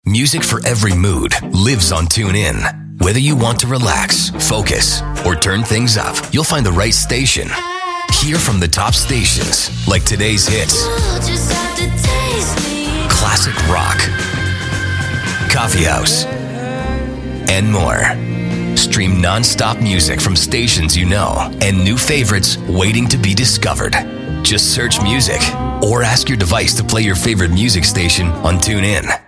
Music for every mood lives on TuneIn. Whether you want to relax, focus, or turn things up, you'll find the right station. Hear from the top stations, like today's hits, classic rock, coffee house, and more. Stream non-stop music from stations you know and new favorites waiting to be discovered. Just search music or ask your device to play your favorite music station on TuneIn.